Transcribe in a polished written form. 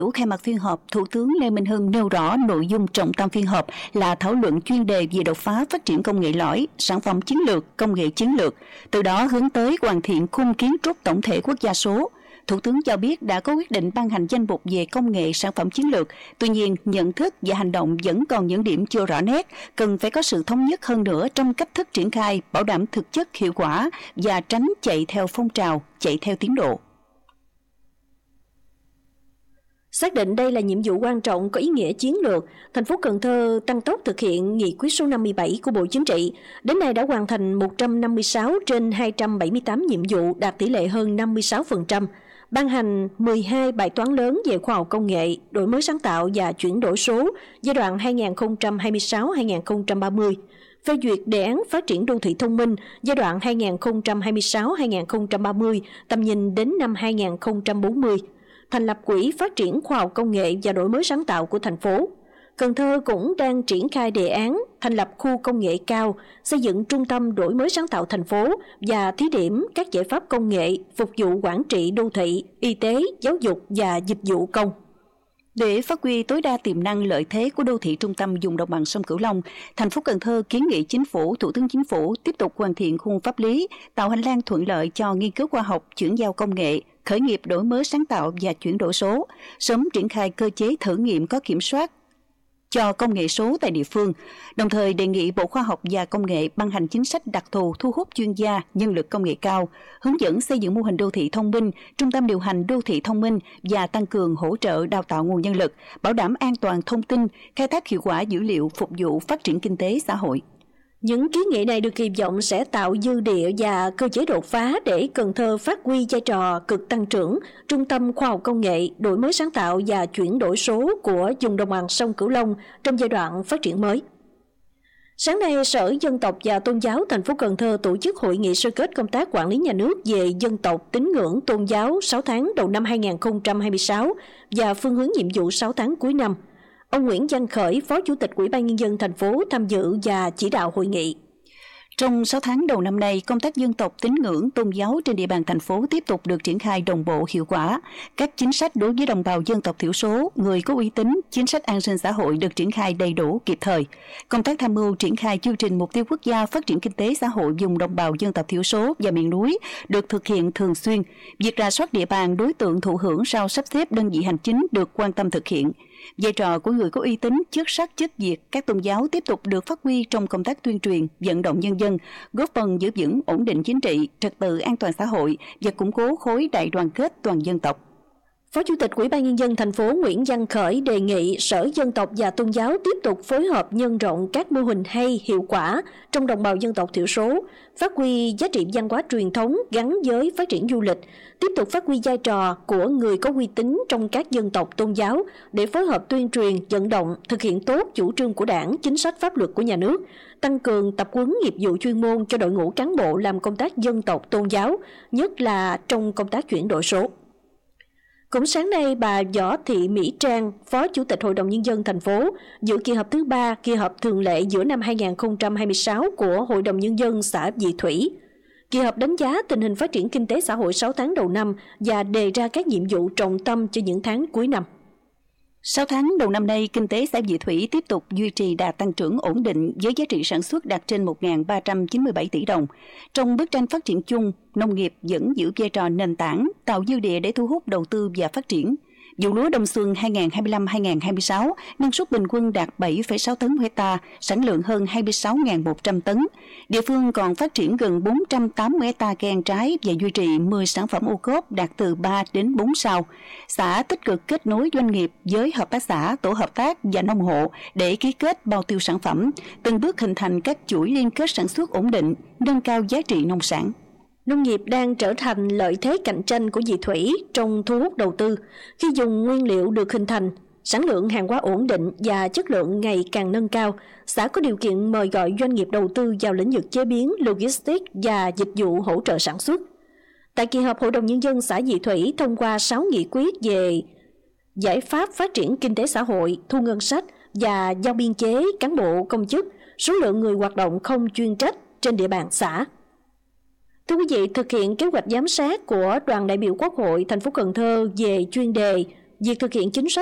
Khai mạc phiên họp, Thủ tướng Lê Minh Hưng nêu rõ nội dung trọng tâm phiên họp là thảo luận chuyên đề về đột phá phát triển công nghệ lõi, sản phẩm chiến lược, công nghệ chiến lược, từ đó hướng tới hoàn thiện khung kiến trúc tổng thể quốc gia số. Thủ tướng cho biết đã có quyết định ban hành danh mục về công nghệ sản phẩm chiến lược, tuy nhiên nhận thức và hành động vẫn còn những điểm chưa rõ nét, cần phải có sự thống nhất hơn nữa trong cách thức triển khai, bảo đảm thực chất hiệu quả và tránh chạy theo phong trào, chạy theo tiến độ. Xác định đây là nhiệm vụ quan trọng có ý nghĩa chiến lược, thành phố Cần Thơ tăng tốc thực hiện nghị quyết số 57 của Bộ Chính trị. Đến nay đã hoàn thành 156 trên 278 nhiệm vụ, đạt tỷ lệ hơn 56%. Ban hành 12 bài toán lớn về khoa học công nghệ, đổi mới sáng tạo và chuyển đổi số giai đoạn 2026-2030. Phê duyệt đề án phát triển đô thị thông minh giai đoạn 2026-2030, tầm nhìn đến năm 2040. Thành lập Quỹ Phát triển Khoa học Công nghệ và Đổi mới sáng tạo của thành phố. Cần Thơ cũng đang triển khai đề án thành lập khu công nghệ cao, xây dựng trung tâm đổi mới sáng tạo thành phố và thí điểm các giải pháp công nghệ phục vụ quản trị đô thị, y tế, giáo dục và dịch vụ công. Để phát huy tối đa tiềm năng lợi thế của đô thị trung tâm vùng đồng bằng sông Cửu Long, thành phố Cần Thơ kiến nghị Chính phủ, Thủ tướng Chính phủ tiếp tục hoàn thiện khung pháp lý, tạo hành lang thuận lợi cho nghiên cứu khoa học, chuyển giao công nghệ, khởi nghiệp đổi mới sáng tạo và chuyển đổi số, sớm triển khai cơ chế thử nghiệm có kiểm soát cho công nghệ số tại địa phương, đồng thời đề nghị Bộ Khoa học và Công nghệ ban hành chính sách đặc thù thu hút chuyên gia, nhân lực công nghệ cao, hướng dẫn xây dựng mô hình đô thị thông minh, trung tâm điều hành đô thị thông minh và tăng cường hỗ trợ đào tạo nguồn nhân lực, bảo đảm an toàn thông tin, khai thác hiệu quả dữ liệu phục vụ phát triển kinh tế xã hội. Những kiến nghị này được kỳ vọng sẽ tạo dư địa và cơ chế đột phá để Cần Thơ phát huy vai trò cực tăng trưởng, trung tâm khoa học công nghệ, đổi mới sáng tạo và chuyển đổi số của vùng đồng bằng sông Cửu Long trong giai đoạn phát triển mới. Sáng nay, Sở Dân tộc và Tôn giáo thành phố Cần Thơ tổ chức hội nghị sơ kết công tác quản lý nhà nước về dân tộc, tín ngưỡng, tôn giáo 6 tháng đầu năm 2026 và phương hướng nhiệm vụ 6 tháng cuối năm. Ông Nguyễn Văn Khởi, Phó Chủ tịch Ủy ban Nhân dân thành phố tham dự và chỉ đạo hội nghị. Trong 6 tháng đầu năm nay, công tác dân tộc, tín ngưỡng, tôn giáo trên địa bàn thành phố tiếp tục được triển khai đồng bộ hiệu quả. Các chính sách đối với đồng bào dân tộc thiểu số, người có uy tín, chính sách an sinh xã hội được triển khai đầy đủ, kịp thời. Công tác tham mưu triển khai chương trình mục tiêu quốc gia phát triển kinh tế xã hội vùng đồng bào dân tộc thiểu số và miền núi được thực hiện thường xuyên. Việc rà soát địa bàn đối tượng thụ hưởng sau sắp xếp đơn vị hành chính được quan tâm thực hiện. Vai trò của người có uy tín, chức sắc, chức việc các tôn giáo tiếp tục được phát huy trong công tác tuyên truyền, vận động nhân dân, góp phần giữ vững ổn định chính trị, trật tự an toàn xã hội và củng cố khối đại đoàn kết toàn dân tộc. Phó Chủ tịch Ủy ban Nhân dân thành phố Nguyễn Văn Khởi đề nghị Sở Dân tộc và Tôn giáo tiếp tục phối hợp nhân rộng các mô hình hay, hiệu quả trong đồng bào dân tộc thiểu số, phát huy giá trị văn hóa truyền thống gắn với phát triển du lịch, tiếp tục phát huy vai trò của người có uy tín trong các dân tộc tôn giáo để phối hợp tuyên truyền, vận động, thực hiện tốt chủ trương của Đảng, chính sách pháp luật của nhà nước, tăng cường tập huấn nghiệp vụ chuyên môn cho đội ngũ cán bộ làm công tác dân tộc tôn giáo, nhất là trong công tác chuyển đổi số. Cũng sáng nay, bà Võ Thị Mỹ Trang, Phó Chủ tịch Hội đồng Nhân dân thành phố, dự kỳ họp thứ 3, kỳ họp thường lệ giữa năm 2026 của Hội đồng Nhân dân xã Vị Thủy. Kỳ họp đánh giá tình hình phát triển kinh tế xã hội 6 tháng đầu năm và đề ra các nhiệm vụ trọng tâm cho những tháng cuối năm. 6 tháng đầu năm nay, kinh tế xã Vị Thủy tiếp tục duy trì đà tăng trưởng ổn định với giá trị sản xuất đạt trên 1.397 tỷ đồng. Trong bức tranh phát triển chung, nông nghiệp vẫn giữ vai trò nền tảng, tạo dư địa để thu hút đầu tư và phát triển. Vụ lúa đông xuân 2025-2026, năng suất bình quân đạt 7,6 tấn một hectare, sản lượng hơn 26.100 tấn. Địa phương còn phát triển gần 480 hectare cây ăn trái và duy trì 10 sản phẩm ô cốp đạt từ 3 đến 4 sao. Xã tích cực kết nối doanh nghiệp với hợp tác xã, tổ hợp tác và nông hộ để ký kết bao tiêu sản phẩm, từng bước hình thành các chuỗi liên kết sản xuất ổn định, nâng cao giá trị nông sản. Nông nghiệp đang trở thành lợi thế cạnh tranh của Vị Thủy trong thu hút đầu tư. Khi dùng nguyên liệu được hình thành, sản lượng hàng hóa ổn định và chất lượng ngày càng nâng cao, xã có điều kiện mời gọi doanh nghiệp đầu tư vào lĩnh vực chế biến, logistics và dịch vụ hỗ trợ sản xuất. Tại kỳ họp, Hội đồng Nhân dân xã Vị Thủy thông qua 6 nghị quyết về giải pháp phát triển kinh tế xã hội, thu ngân sách và giao biên chế cán bộ công chức, số lượng người hoạt động không chuyên trách trên địa bàn xã. Thưa quý vị, thực hiện kế hoạch giám sát của đoàn đại biểu Quốc hội thành phố Cần Thơ về chuyên đề việc thực hiện chính sách